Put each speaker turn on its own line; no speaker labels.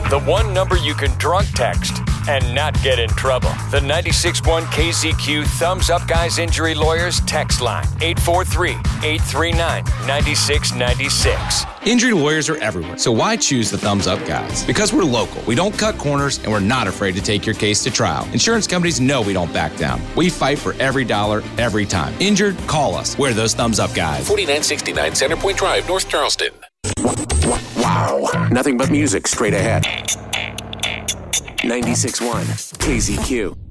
The one number you can drunk text and not get in trouble. The 96.1 KZQ Thumbs Up Guys Injury Lawyers text line. 843-839-9696.
Injury lawyers are everywhere, so why choose the Thumbs Up Guys? Because we're local, we don't cut corners, and we're not afraid to take your case to trial. Insurance companies know we don't back down. We fight for every dollar, every time. Injured? Call us. We're those Thumbs Up Guys.
4969 Centerpoint Drive, North Charleston.
Wow. Nothing but music straight ahead. 96.1 KZQ.